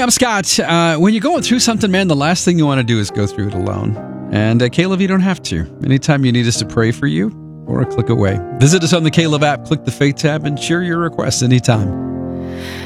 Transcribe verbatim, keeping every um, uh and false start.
I'm Scott. Uh, when you're going through something, man, the last thing you want to do is go through it alone. And uh, Caleb, you don't have to. Anytime you need us to pray for you, or a click away. Visit us on the Caleb app, click the Faith tab, and share your requests anytime.